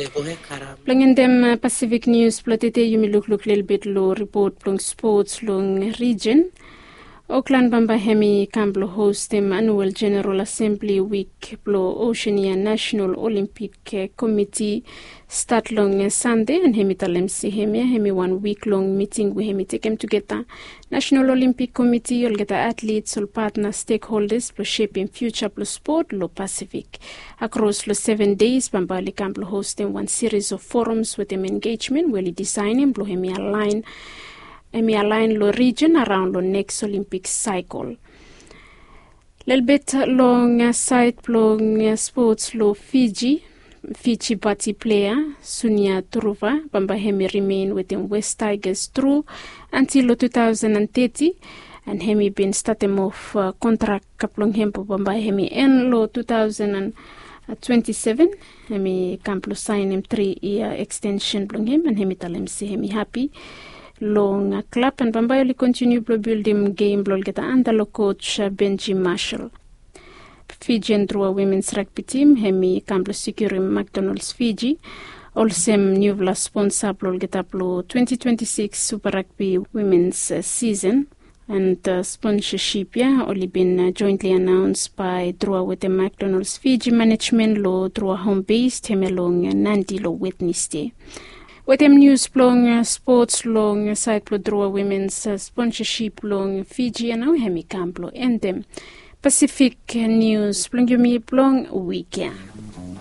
Plong in them Pacific News plotete yumi look little bit low report plong sports long region. Auckland Bamba Hemi Campbell host them annual General Assembly Week Blo Oceania National Olympic Committee start long Sunday and Hemi Talemsi Hemi 1 week long meeting we Hemi take them together. National Olympic Committee will get athletes all partner stakeholders for shaping future plus sport lo Pacific. Across the 7 days Bamba Campbell host them one series of forums with them engagement where designing Blo Hemi align lo region around the next Olympic cycle. Little bit long side long sports lo Fiji party player Sunia Truva Bamba Hemi remain within West Tigers through until 2030 and Hemi been starting off contract kaplong hempo Bamba Hemi en lo 2027 Hemi kamplo sign him 3-year extension blong him and Hemi talem si Hemi happy long club and Bamba will continue to build him game blol geta under lo coach Benji Marshall. Fijian Drua women's rugby team Hemi Campbell securing McDonald's Fiji. Also new sponsor blol geta blo 2026 Super Rugby women's season and sponsorship only been jointly announced by Drua with the McDonald's Fiji management lo Drua home based Hemi long Nandi lo Wednesday. With them news long sports long side plo Drua women's sponsorship long Fiji and now Hemi Campbell and them Pacific News plong weekend.